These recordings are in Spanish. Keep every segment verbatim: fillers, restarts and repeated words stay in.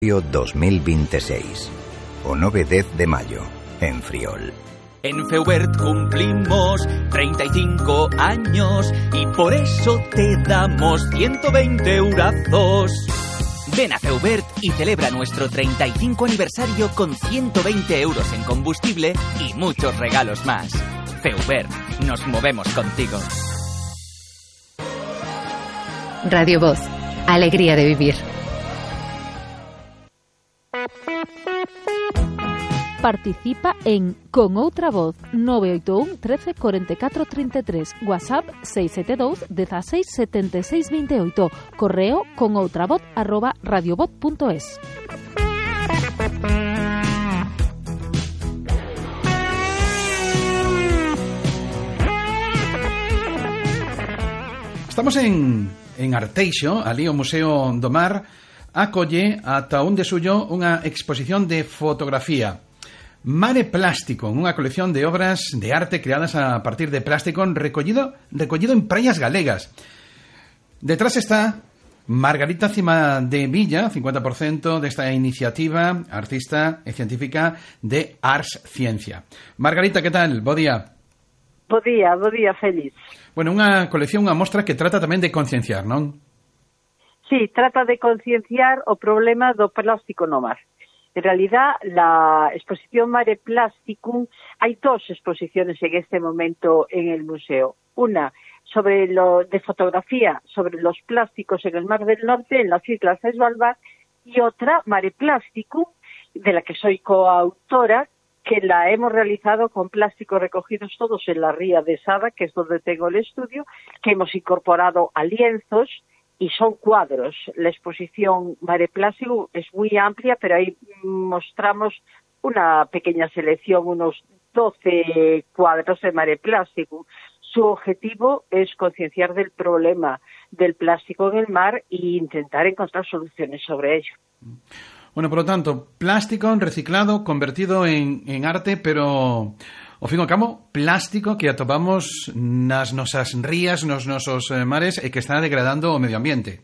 dos mil veintiséis, o nove dez de mayo, en Friol. En Feubert cumplimos treinta y cinco años y por eso te damos ciento veinte eurazos. Ven a Feubert y celebra nuestro treinta y cinco aniversario con ciento veinte euros en combustible y muchos regalos más. Feubert, nos movemos contigo. Radio Voz, alegría de vivir. Participa en Con Outra Voz nove oito un, trece, cuarenta y cuatro, treinta y tres, WhatsApp seis siete dos, dieciséis, setenta y seis, veintiocho, correo conoutravoz arroba radiovoz punto es. Estamos en, en Arteixo, ali o Museo do Mar acolle ata un de suyo unha exposición de fotografía. Mare Plástico, unha colección de obras de arte creadas a partir de plástico recollido, recollido en praias galegas. Detrás está Margarita Cima de Villa, cincuenta por ciento desta iniciativa artista e científica de Ars Ciencia. Margarita, que tal? Bo día. Bo día, bo día, Félix. Bueno, unha colección, unha mostra que trata tamén de concienciar, non? Sí, trata de concienciar o problema do plástico no mar. En realidad, la exposición Mare Plasticum, hay dos exposiciones en este momento en el museo. Una sobre lo de fotografía, sobre los plásticos en el Mar del Norte, en las Islas Svalbard, y otra, Mare Plasticum, de la que soy coautora, que la hemos realizado con plásticos recogidos todos en la ría de Sada, que es donde tengo el estudio, que hemos incorporado a lienzos, y son cuadros. La exposición Mare Plástico es muy amplia, pero ahí mostramos una pequeña selección, unos doce cuadros de Mare Plástico. Su objetivo es concienciar del problema del plástico en el mar e intentar encontrar soluciones sobre ello. Bueno, por lo tanto, plástico reciclado, convertido en, en arte, pero, ao fin e ao cabo, plástico que atopamos nas nosas rías, nos nosos mares e que está degradando o medio ambiente.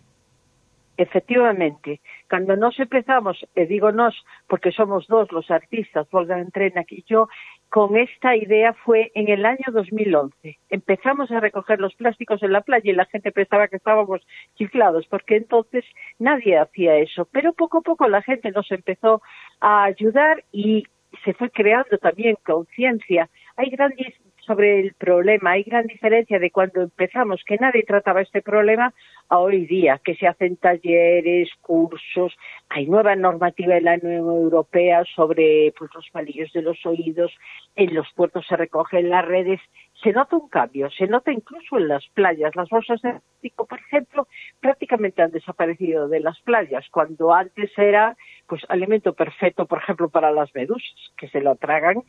Efectivamente, cando nos empezamos, e digo nos porque somos dos los artistas, Wolfgang Trenak y yo, con esta idea fue en el año dos mil once. Empezamos a recoger los plásticos en la playa y la gente pensaba que estábamos chiflados, porque entonces nadie hacía eso. Pero poco a poco la gente nos empezó a ayudar y se fue creando también conciencia. Hay gran sobre el problema, hay gran diferencia de cuando empezamos, que nadie trataba este problema, a hoy día, que se hacen talleres, cursos, hay nueva normativa en la Unión Europea sobre pues, los palillos de los oídos, en los puertos se recogen las redes, se nota un cambio, se nota incluso en las playas. Las bolsas de plástico, por ejemplo, prácticamente han desaparecido de las playas, cuando antes era pues alimento perfecto, por ejemplo, para las medusas, que se lo tragan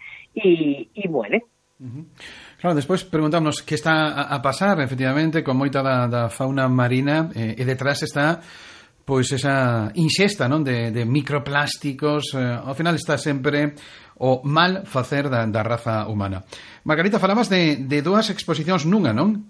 y, y mueren. Uh-huh. Claro, despois preguntámonos que está a, a pasar efectivamente con moita da, da fauna marina eh, e detrás está pois esa inxesta, non, de, de microplásticos. Eh, ao final está sempre o mal facer da, da raza humana. Margarita, falabas de, de dúas exposicións nunha, non?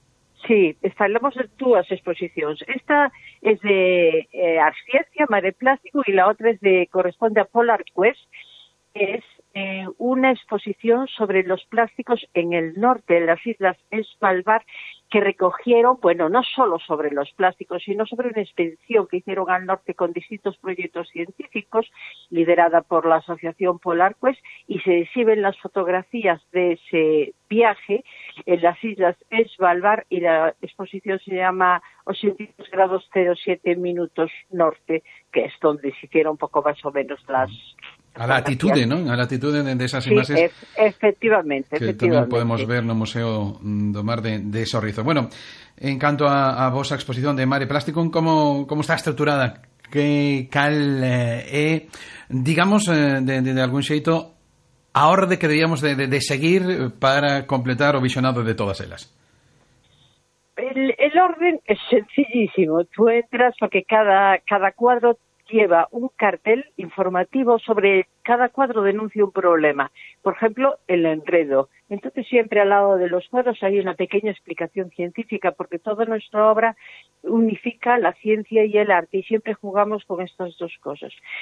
Sí, falamos de dúas exposicións. Esta es de eh, Ars Ciencia, Mare Plástico, y la otra es de corresponde a Polar Quest, que es eh, una exposición sobre los plásticos en el norte, en las Islas Svalbard, que recogieron, bueno, no solo sobre los plásticos, sino sobre una expedición que hicieron al norte con distintos proyectos científicos, liderada por la Asociación Polar Quest, y se exhiben las fotografías de ese viaje en las Islas Svalbard, y la exposición se llama ochenta y dos grados cero siete minutos norte, que es donde se hicieron un poco más o menos las... A latitude, non? A latitude de esas sí, imaxes. Ef, efectivamente, que efectivamente. tamén podemos ver no Museo do Mar de, de Sorrizo. Bueno, en canto a, a vosa exposición de Mare Plástico, como, como está estruturada? Que cal é, eh, digamos, eh, de, de, de algún xeito, a orde que debíamos de, de, de seguir para completar o visionado de todas elas? El, el orden es sencillísimo. Tú entras porque cada, cada cuadro lleva un cartel informativo sobre cada cuadro denuncia un problema. Por ejemplo, el enredo. Entonces siempre al lado de los cuadros hay una pequeña explicación científica, porque toda nuestra obra unifica la ciencia y el arte y siempre jugamos con estas dos cosas.